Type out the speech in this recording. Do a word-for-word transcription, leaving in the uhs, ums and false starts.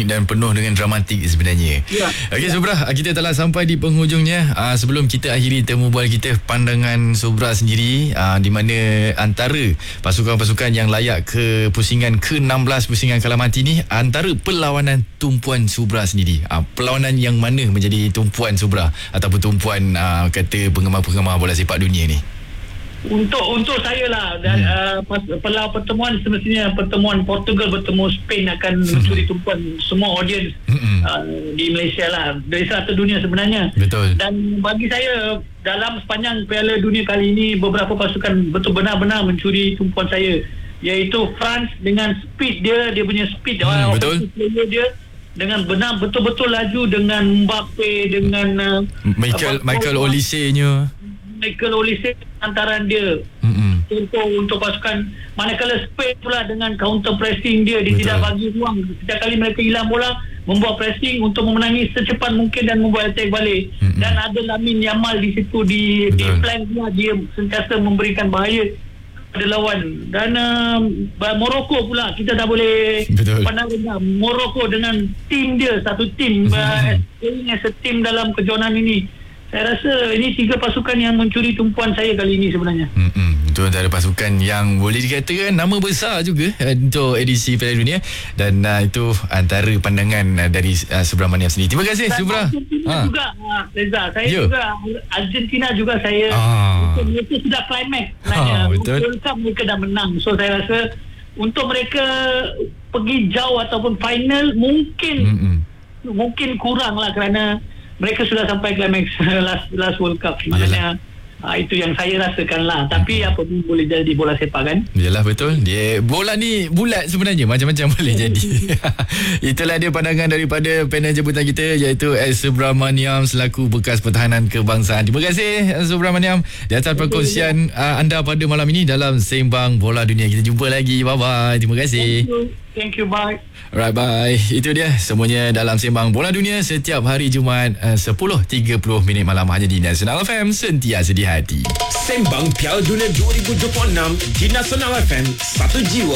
dan penuh dengan dramatik sebenarnya. Ya. Okey, Subra, kita telah sampai di penghujungnya. Uh, sebelum kita akhiri temu bual kita, pandangan Subra sendiri uh, di mana antara pasukan-pasukan yang layak ke pusingan ke enam belas pusingan Kalamati ni, antara perlawanan tumpuan Subra sendiri, uh, perlawanan yang mana menjadi tumpuan Subra ataupun tumpuan uh, kata penggemar-penggemar bola sepak dunia ni? Untuk untuk saya lah dan hmm. uh, perlawanan pertemuan semestinya pertemuan Portugal bertemu Spain akan hmm. mencuri tumpuan semua audiens hmm. uh, di Malaysia lah, dari serata dunia sebenarnya. Betul. Dan bagi saya dalam sepanjang Piala Dunia kali ini, beberapa pasukan betul benar-benar mencuri tumpuan saya, iaitu France dengan speed dia, dia punya speed hmm, betul. dia dengan benar betul-betul laju dengan Mbappe, dengan uh, Michael Michael Olise-nya Michael Olise antaran dia mm-hmm. untuk untuk pasukan, manakala Spain pula dengan counter pressing dia, dia Betul. tidak bagi ruang. Setiap kali mereka hilang bola, membuat pressing untuk memenangi secepat mungkin dan membuat attack balik. Mm-hmm. Dan ada Lamine Yamal di situ, di Betul. di flank dia, dia sentiasa memberikan bahaya pada lawan. Dan uh, Morocco pula kita tak boleh Betul. pandang rendah. Morocco dengan tim dia, satu tim mm-hmm. uh, as a team dalam kejohanan ini. Saya rasa ini tiga pasukan yang mencuri tumpuan saya kali ini sebenarnya. Hmm, itu antara pasukan yang boleh dikatakan nama besar juga uh, untuk edisi Piala Dunia, dan uh, itu antara pandangan uh, dari uh, Subra Maniam sendiri. Terima kasih Subra. Argentina ha. juga uh, Reza, saya Yo. juga Argentina juga saya ah. mereka sudah climax sebenarnya. Ah, betul. Mereka dah menang. So saya rasa untuk mereka pergi jauh ataupun final mungkin Mm-mm. mungkin kurang lah, kerana mereka sudah sampai climax last last World Cup. Maknanya uh, itu yang saya rasakan lah. Tapi hmm. apa pun boleh jadi bola sepak kan. Yalah, betul. Dia bola ni bulat sebenarnya, macam-macam boleh jadi. Itulah dia pandangan daripada panel jemputan kita, iaitu S. Subramaniam selaku bekas pertahanan kebangsaan. Terima kasih Subramaniam di atas perkongsian uh, anda pada malam ini dalam Sembang Bola Dunia. Kita jumpa lagi. Bye bye. Terima kasih. Thank you. Thank you. Bye. Alright, bye. Itu dia semuanya dalam Sembang Bola Dunia setiap hari Jumaat uh, sepuluh tiga puluh minit malam hanya di Nasional F M, sentiasa di hati. Sembang Piala Dunia dua ribu dua puluh enam di Nasional F M, satu jiwa,